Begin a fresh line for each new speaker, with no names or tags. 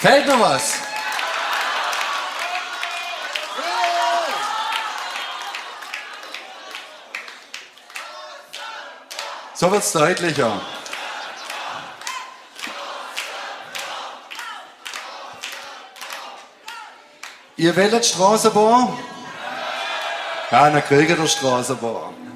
Fehlt noch was? So wird es deutlicher. Ihr wählt Straßenbahn? Ja, dann kriegt ihr Straßenbahn.